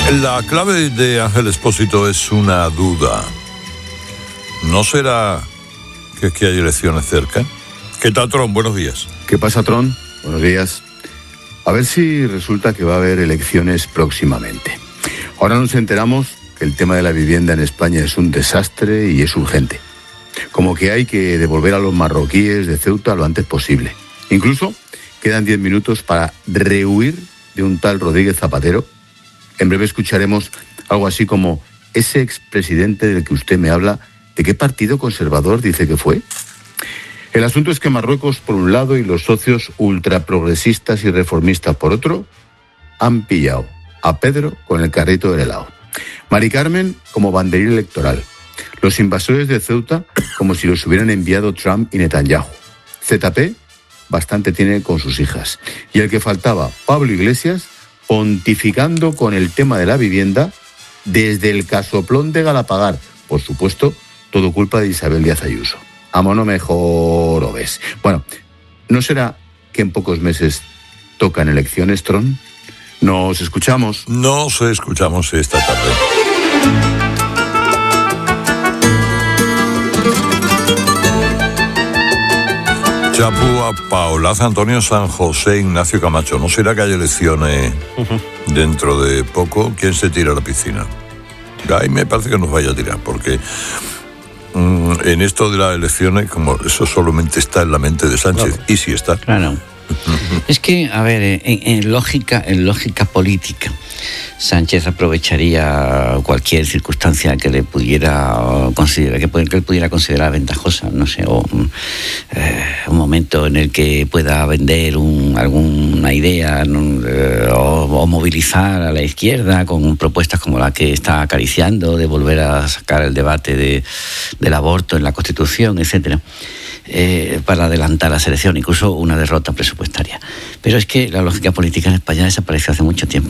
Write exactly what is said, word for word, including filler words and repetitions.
La clave de Ángel Expósito es una duda. ¿No será que es que hay elecciones cerca? ¿Qué tal, Tron? Buenos días. ¿Qué pasa, Tron? Buenos días. A ver si resulta que va a haber elecciones próximamente. Ahora nos enteramos que el tema de la vivienda en España es un desastre y es urgente. Como que hay que devolver a los marroquíes de Ceuta lo antes posible. Incluso quedan diez minutos para rehuir de un tal Rodríguez Zapatero. En breve escucharemos algo así como: ese expresidente del que usted me habla, ¿de qué partido conservador dice que fue? El asunto es que Marruecos, por un lado, y los socios ultraprogresistas y reformistas, por otro, han pillado a Pedro con el carrito del helado. Mari Carmen como banderín electoral. Los invasores de Ceuta como si los hubieran enviado Trump y Netanyahu. Z P bastante tiene con sus hijas. Y el que faltaba, Pablo Iglesias, pontificando con el tema de la vivienda desde el casoplón de Galapagar. Por supuesto, todo culpa de Isabel Díaz Ayuso. Amono mejor o ves. Bueno, ¿no será que en pocos meses tocan elecciones, Tron? Nos escuchamos. Nos escuchamos esta tarde. Chapúa, Paulaz, Antonio San José, Ignacio Camacho. ¿No será que hay elecciones uh-huh. dentro de poco? ¿Quién se tira a la piscina? Ahí me parece que nos vaya a tirar, porque mmm, en esto de las elecciones, como eso solamente está en la mente de Sánchez, claro. Y si está. Claro. Es que, a ver, en, en lógica, en lógica política, Sánchez aprovecharía cualquier circunstancia que le pudiera considerar, que, que él pudiera considerar ventajosa, no sé, o eh, un momento en el que pueda vender un, alguna idea eh, o, o movilizar a la izquierda con propuestas como la que está acariciando, de volver a sacar el debate de, del aborto en la Constitución, etcétera. Eh, para adelantar la selección, incluso una derrota presupuestaria. Pero es que la lógica política en España desapareció hace mucho tiempo.